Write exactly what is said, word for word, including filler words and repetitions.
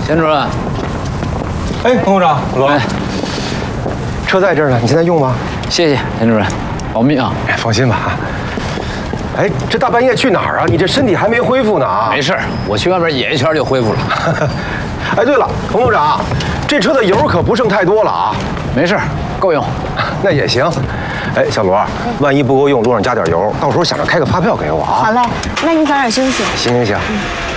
钱主任。 哎，彭部长，罗。哎， 车在这儿呢，你现在用吗？ 谢谢钱主任，保密啊。 哎，放心吧。哎，这大半夜去哪儿啊？你这身体还没恢复呢啊！ 没事，我去外边野一圈就恢复了。 哎，对了，彭部长，这车的油可不剩太多了啊。 没事，够用。 那也行。哎，小罗，万一不够用，路上加点油，到时候想着开个发票给我啊。 好嘞，那你早点休息。 行行行。